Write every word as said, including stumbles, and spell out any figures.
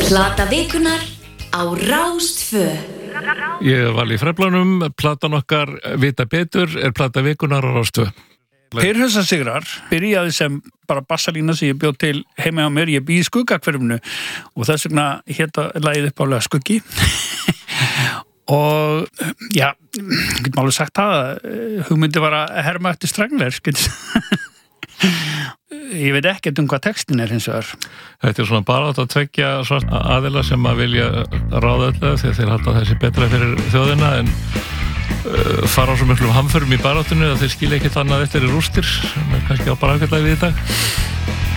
Plata vikunnar á Rás tvö. Ég var í Freflanum, platan okkar Vita betur er plata vikunnar á Rás tvö. Perhausa sigrar byrjaði sem bara bassalína sem ég bjóð til heima á mér, ég bý í Skuggahverfinu og þess vegna hétta lagið uppálega Skuggi og já, getum alveg sagt það, hugmyndi var að herma eftir Strangler, ég veit ekkert um hvað textin er hins vegar. Þetta er svona bara að tveggja svarta aðila sem að vilja ráða öllu því að þeir halda þessi betra fyrir þjóðina en uh, fara á svo miklum hamförum í baráttunni að þeir skilja ekkert annað eftir í rústir sem er kannski á bara ágætlega við í dag.